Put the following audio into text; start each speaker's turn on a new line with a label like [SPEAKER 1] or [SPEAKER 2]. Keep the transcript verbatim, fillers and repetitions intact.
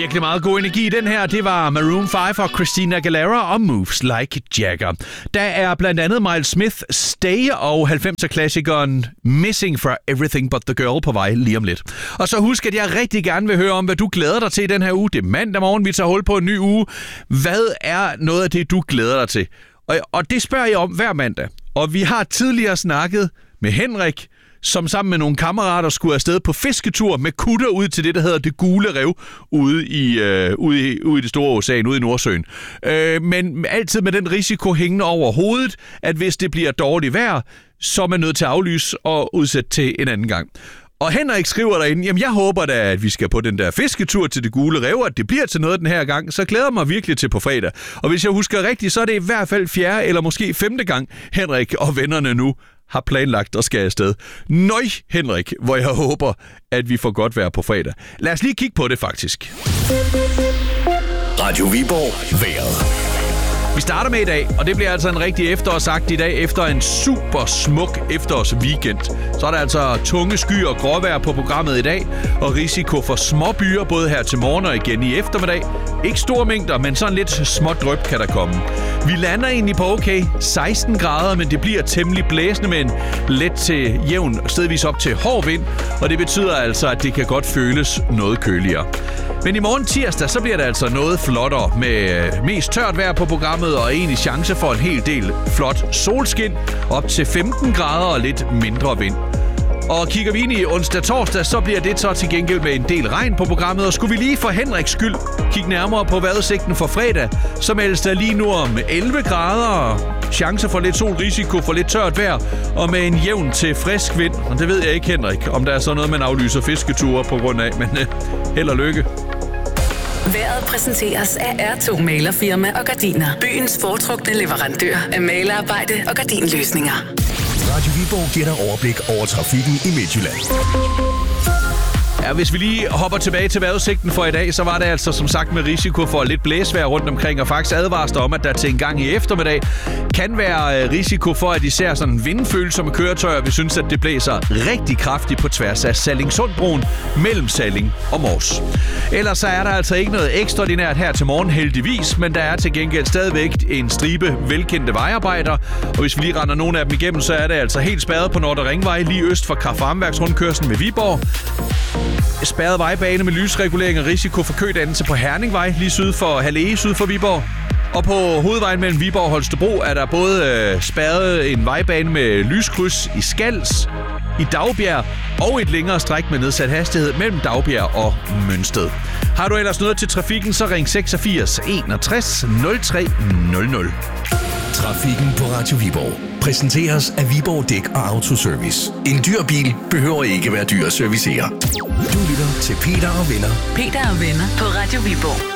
[SPEAKER 1] Virkelig meget god energi i den her. Det var Maroon fem og Christina Aguilera og Moves Like Jagger. Der er blandt andet Miles Smith, Stay og halvfemser-klassikeren Missing fra Everything But The Girl på vej lige om lidt. Og så husk, at jeg rigtig gerne vil høre om, hvad du glæder dig til i den her uge. Det er mandag morgen, vi tager hul på en ny uge. Hvad er noget af det, du glæder dig til? Og, og det spørger jeg om hver mandag. Og vi har tidligere snakket med Henrik, som sammen med nogle kammerater skulle afsted på fisketur med kutter ud til det, der hedder det gule rev ude i, øh, ude i, ude i det store ocean, ude i Nordsøen. Øh, men altid med den risiko hængende over hovedet, at hvis det bliver dårligt vejr, så er man nødt til at aflyse og udsætte til en anden gang. Og Henrik skriver derinde, jamen jeg håber da, at vi skal på den der fisketur til det gule rev, at det bliver til noget den her gang, så glæder jeg mig virkelig til på fredag. Og hvis jeg husker rigtigt, så er det i hvert fald fjerde eller måske femte gang, Henrik og vennerne nu har planlagt at skal afsted. Nøj, Henrik, hvor jeg håber, at vi får godt vejr på fredag. Lad os lige kigge på det faktisk.
[SPEAKER 2] Radio Viborg vejret.
[SPEAKER 1] Vi starter med i dag, og det bliver altså en rigtig efterårsagt i dag efter en super smuk efterårsweekend. Så er der altså tunge skyer og gråvejr på programmet i dag, og risiko for småbyer både her til morgen og igen i eftermiddag. Ikke store mængder, men sådan lidt småt dryp kan der komme. Vi lander egentlig på okay seksten grader, men det bliver temmelig blæsende med en let til jævn, stedvis op til hård vind, og det betyder altså, at det kan godt føles noget køligere. Men i morgen tirsdag, så bliver det altså noget flottere med mest tørt vejr på programmet og egentlig chance for en hel del flot solskin, op til femten grader og lidt mindre vind. Og kigger vi ind i onsdag-torsdag, så bliver det så til gengæld med en del regn på programmet. Og skulle vi lige for Henriks skyld kigge nærmere på vejrudsigten for fredag, så meldes der lige nu om elleve grader, chance for lidt sol, risiko for lidt tørt vejr, og med en jævn til frisk vind. Og det ved jeg ikke, Henrik, om der er sådan noget, man aflyser fisketure på grund af, men øh, held og lykke.
[SPEAKER 3] Vejret præsenteres af R to Malerfirma og Gardiner. Byens foretrukne leverandør af malerarbejde og gardinløsninger.
[SPEAKER 2] Radio Viborg giver dig overblik over trafikken i Midtjylland.
[SPEAKER 1] Ja, hvis vi lige hopper tilbage til vejrudsigten for i dag, så var det altså som sagt med risiko for lidt blæsvejr rundt omkring, og faktisk advares der om, at der til en gang i eftermiddag kan være risiko for, at især sådan vindfølsomme køretøjer vil synes, at det blæser rigtig kraftigt på tværs af Sallingsundbroen mellem Salling og Mors. Ellers så er der altså ikke noget ekstraordinært her til morgen heldigvis, men der er til gengæld stadigvæk en stribe velkendte vejarbejder, og hvis vi lige render nogle af dem igennem, så er det altså helt spærret på Nordre Ringvej lige øst for Kraft-Varmværksrundkørslen ved Viborg. Spærret vejbane med lysregulering og risiko for kødannelse på Herningvej, lige syd for Hallee, syd for Viborg. Og på hovedvejen mellem Viborg og Holstebro er der både øh, spærret en vejbane med lyskryds i Skals, i Dagbjerg og et længere stræk med nedsat hastighed mellem Dagbjerg og Mønsted. Har du ellers noget til trafikken, så ring seksogfirs enogtres nul tre nul nul.
[SPEAKER 2] Trafikken på Radio Viborg præsenteres af Viborg Dæk og Autoservice. En dyr bil behøver ikke være dyr at servicere. Du lytter til Peter og Venner.
[SPEAKER 3] Peter og Venner på Radio Viborg.